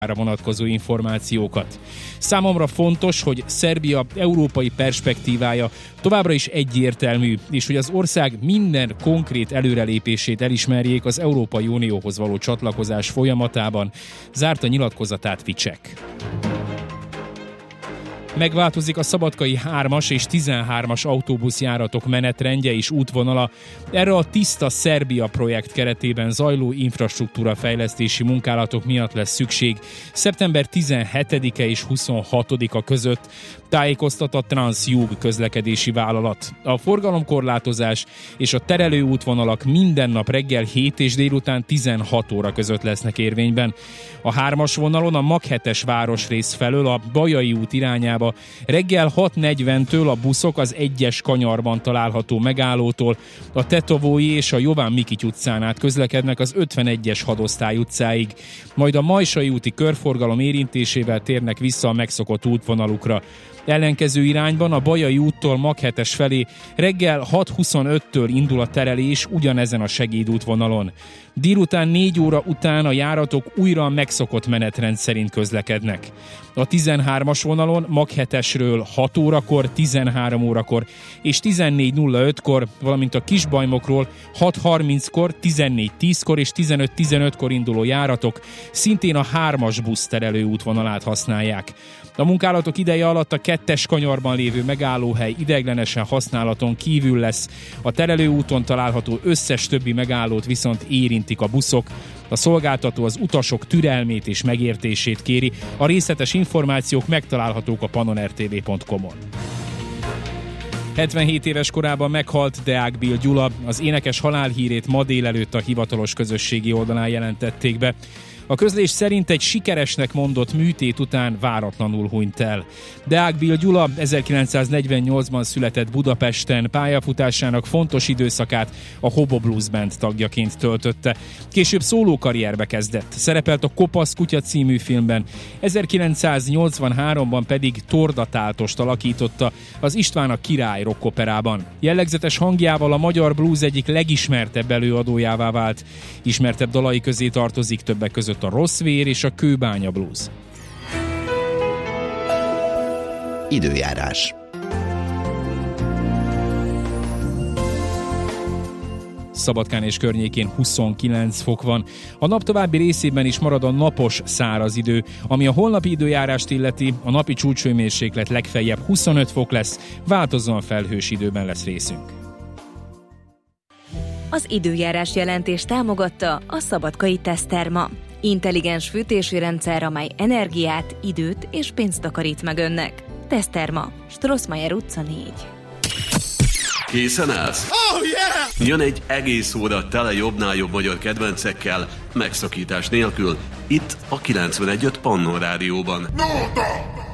vonatkozó információkat. Számomra fontos, hogy Szerbia európai perspektívája továbbra is egyértelmű, és hogy az ország minden konkrét előrelépését elismerjék az Európai Unióhoz való csatlakozás folyamatában, zárta nyilatkozatát Vicek. Megváltozik a szabadkai 3-as és 13-as autóbuszjáratok menetrendje és útvonala. Erre a Tiszta Szerbia projekt keretében zajló infrastruktúrafejlesztési munkálatok miatt lesz szükség szeptember 17-e és 26-a között, tájékoztat a Transjug közlekedési vállalat. A forgalomkorlátozás és a terelő útvonalak minden nap reggel 7 és délután 16 óra között lesznek érvényben. A 3-as vonalon a Maghetes városrész felől a Bajai út irányába reggel 6:40-től a buszok az 1-es kanyarban található megállótól a Tetovói és a Jován Mikity utcán át közlekednek az 51-es hadosztály utcáig, majd a Majsai úti körforgalom érintésével térnek vissza a megszokott útvonalukra. Ellenkező irányban a Bajai úttól Maghetes felé reggel 6:25-től indul a terelés ugyanezen a segédútvonalon. Délután 4 óra után a járatok újra a megszokott menetrend szerint közlekednek. A 13-as vonalon Maghetesről 6 órakor, 13 órakor és 14:05-kor, valamint a Kisbajmokról 6:30-kor, 14:10-kor és 15:15-kor induló járatok szintén a 3-as buszterelő útvonalát használják. A munkálatok ideje alatt a 2-es kanyarban lévő megállóhely ideiglenesen használaton kívül lesz. A terelőúton található összes többi megállót viszont érintik a buszok. A szolgáltató az utasok türelmét és megértését kéri. A részletes információk megtalálhatók a pannonrtv.com-on. 77 éves korában meghalt Deák Bill Gyula. Az énekes halálhírét ma délelőtt a hivatalos közösségi oldalán jelentették be. A közlés szerint egy sikeresnek mondott műtét után váratlanul hunyt el. Deák Bill Gyula 1948-ban született Budapesten, pályafutásának fontos időszakát a Hobo Blues Band tagjaként töltötte. Később szólókarrierbe kezdett, szerepelt a Kopasz kutya című filmben, 1983-ban pedig Torda Táltost alakította az István a király rockoperában. Jellegzetes hangjával a magyar blues egyik legismertebb előadójává vált. Ismertebb dalai közé tartozik többek között a Rossz vér és a Kőbánya blues. Időjárás. Szabadkán és környékén 29 fok van. A nap további részében is marad a napos, száraz idő, ami a holnapi időjárást illeti, a napi csúcshőmérséklet legfeljebb 25 fok lesz, változóan felhős időben lesz részünk. Az időjárás jelentés támogatta a Szabadkai Teszterma. Intelligens fűtési rendszer, amely energiát, időt és pénzt takarít meg önnek. Teszterma, Strossmayer utca 4. Készen állsz? Oh, yeah! Jön egy egész óra tele jobbnál jobb magyar kedvencekkel, megszakítás nélkül, itt a 91.5 Pannon Rádióban. No,